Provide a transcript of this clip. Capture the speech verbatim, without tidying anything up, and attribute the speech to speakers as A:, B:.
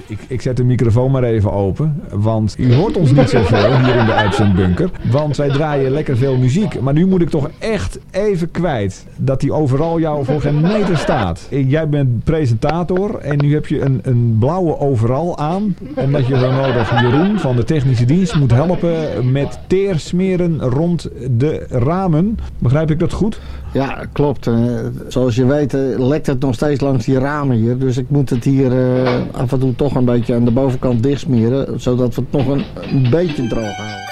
A: Ik, ik zet de microfoon maar even open, want u hoort ons niet zoveel hier in de uitzendbunker. Want wij draaien lekker veel muziek. Maar nu moet ik toch echt even kwijt dat die overal jou voor geen meter staat. Ik, jij bent presentator en nu heb je een, een blauwe overal aan. Omdat je zo nodig Jeroen van de technische dienst moet helpen met teersmeren rond de ramen. Begrijp ik dat goed?
B: Ja, klopt. Uh, zoals je weet uh, lekt het nog steeds langs die ramen hier. Dus ik moet het hier uh, af en toe toch een beetje aan de bovenkant dichtsmeren. Zodat we het nog een, een beetje droog houden.